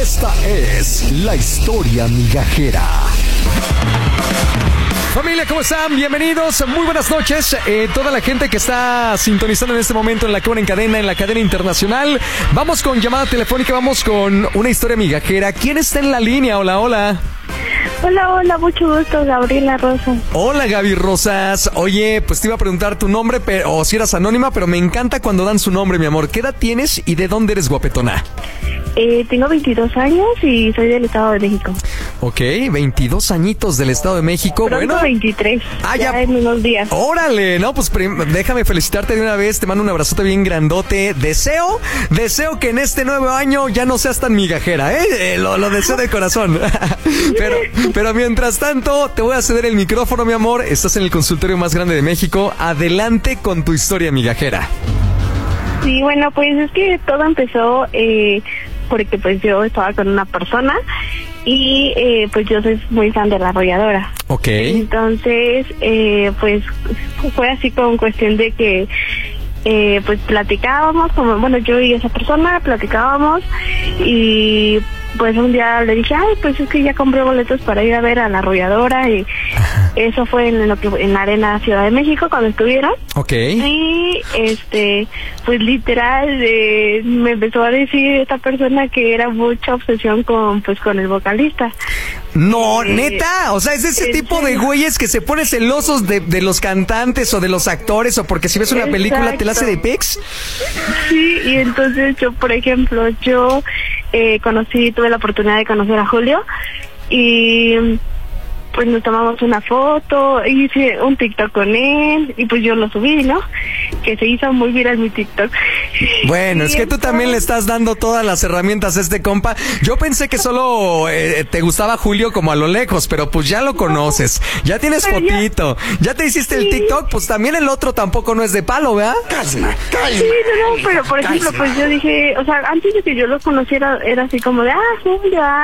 Esta es la historia migajera. Familia, ¿cómo están? Bienvenidos, muy buenas noches. Toda la gente que está sintonizando en este momento en la cadena internacional. Vamos con llamada telefónica, vamos con una historia migajera. ¿Quién está en la línea? Hola, hola. Hola, mucho gusto, Gabriela Rosa. Hola, Gaby Rosas. Oye, pues te iba a preguntar tu nombre, o si eras anónima, pero me encanta cuando dan su nombre, mi amor. ¿Qué edad tienes y de dónde eres, guapetona? Tengo 22 años y soy del Estado de México. Ok, 22 añitos del Estado de México. Pronto Bueno, 23, ya en unos días. Órale, no, pues déjame felicitarte de una vez. Te mando un abrazote bien grandote. Deseo que en este nuevo año ya no seas tan migajera, ¿eh? Lo deseo de corazón. Pero mientras tanto, te voy a ceder el micrófono, mi amor. Estás en el consultorio más grande de México. Adelante con tu historia migajera. Sí, bueno, pues es que todo empezó porque pues yo estaba con una persona y pues yo soy muy fan de La Arrolladora. Ok. Entonces, pues fue así con cuestión de que pues platicábamos, yo y esa persona platicábamos y pues un día le dije, pues es que ya compré boletos para ir a ver a La Arrolladora y eso fue en la Arena Ciudad de México cuando estuvieron. Ok. Y pues literal me empezó a decir esta persona que era mucha obsesión con el vocalista. No, neta, o sea, es ese tipo de güeyes que se ponen celosos de los cantantes o de los actores, o porque si ves una película te la hace de pex. Sí, y entonces yo, por ejemplo, tuve la oportunidad de conocer a Julio y pues nos tomamos una foto, hice un TikTok con él y pues yo lo subí, ¿no? Que se hizo muy viral mi TikTok. Bueno, es que tú también le estás dando todas las herramientas a este compa. Yo pensé que solo te gustaba Julio como a lo lejos, pero pues ya lo conoces, ya tienes fotito, ya te hiciste el TikTok, pues también el otro tampoco no es de palo, ¿verdad? Calma. Sí, no, pero por ejemplo, pues yo dije, o sea, antes de que yo lo conociera era así como de, Julio,